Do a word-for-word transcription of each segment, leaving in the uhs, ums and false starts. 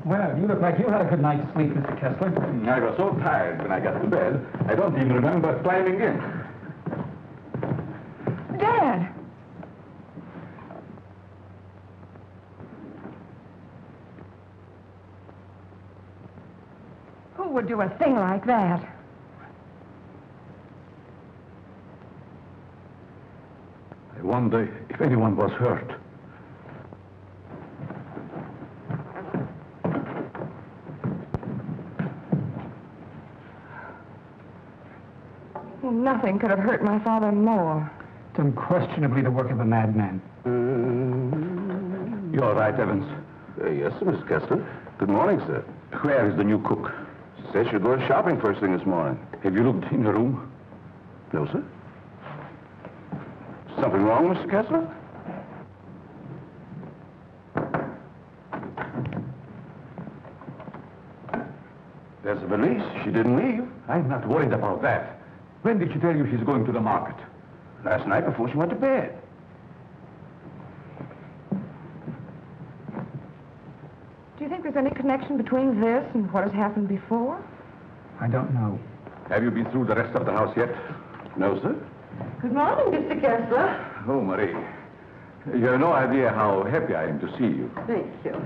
Well, you look like you had a good night's sleep, Mister Kessler. I was so tired when I got to bed, I don't even remember climbing in. Dad! Who would do a thing like that? I wonder if anyone was hurt. Well, nothing could have hurt my father more. It's unquestionably the work of a madman. You all right, Evans? Uh, yes, sir, Mister Kessler. Good morning, sir. Where is the new cook? Says you're going shopping first thing this morning. Have you looked in your room? No, sir. Something wrong, Mister Kessler? There's a valise. She didn't leave. I'm not worried about that. When did she tell you she's going to the market? Last night before she went to bed. Do you think there's any connection between this and what has happened before? I don't know. Have you been through the rest of the house yet? No, sir. Good morning, Mister Kessler. Oh, Marie. You have no idea how happy I am to see you. Thank you.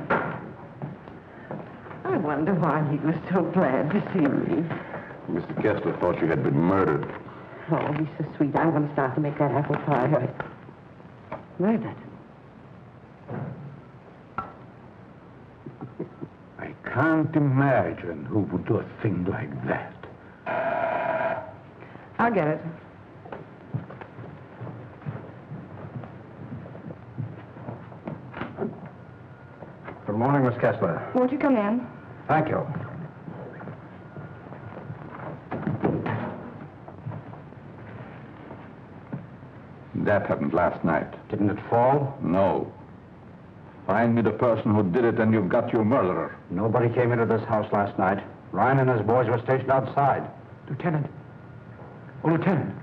I wonder why he was so glad to see me. Mister Kessler thought you had been murdered. Oh, he's so sweet. I'm going to start to make that apple pie. Hurry. Murdered. I can't imagine who would do a thing like that. I'll get it. Good morning, Miss Kessler. Won't you come in? Thank you. That happened last night. Didn't it fall? No. Find me the person who did it and you've got your murderer. Nobody came into this house last night. Ryan and his boys were stationed outside. Lieutenant. Oh, Lieutenant.